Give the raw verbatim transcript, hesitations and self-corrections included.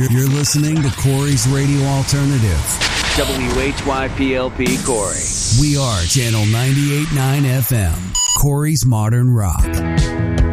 You're listening to Corey's Radio Alternative. W H Y P L P Corey. We are Channel ninety-eight point nine F M, Corey's Modern Rock.